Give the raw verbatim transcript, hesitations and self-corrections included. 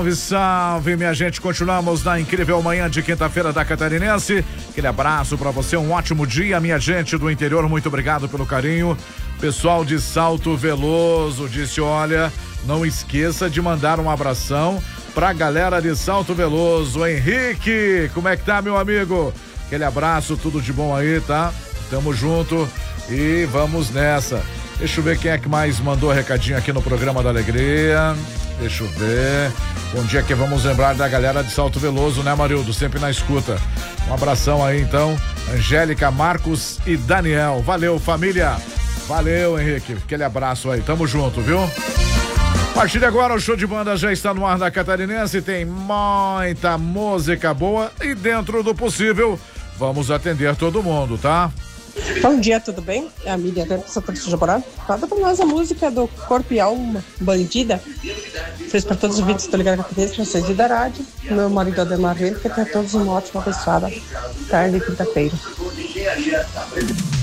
Salve, salve, minha gente, continuamos na incrível manhã de quinta-feira da Catarinense. Aquele abraço pra você, um ótimo dia, minha gente do interior, muito obrigado pelo carinho. Pessoal de Salto Veloso disse, olha, não esqueça de mandar um abração pra galera de Salto Veloso. Henrique, como é que tá, meu amigo? Aquele abraço, tudo de bom aí, tá? Tamo junto e vamos nessa. Deixa eu ver quem é que mais mandou recadinho aqui no programa da Alegria. Deixa eu ver. Bom dia, que vamos lembrar da galera de Salto Veloso, né, Marildo? Sempre na escuta. Um abração aí, então. Angélica, Marcos e Daniel. Valeu, família. Valeu, Henrique. Aquele abraço aí. Tamo junto, viu? A partir de agora, o show de banda já está no ar da Catarinense. Tem muita música boa e, dentro do possível, vamos atender todo mundo, tá? Bom dia, tudo bem? É a Miriam, da Santa Cruz de Jaborá. Fala pra nós a música do Corpo e Alma, Bandida. Fez pra todos os vídeos, tô ligado com a Catarina, pra vocês da rádio. Meu marido Ademar Rente, que tem todos uma ótima abençoada tarde de quinta-feira.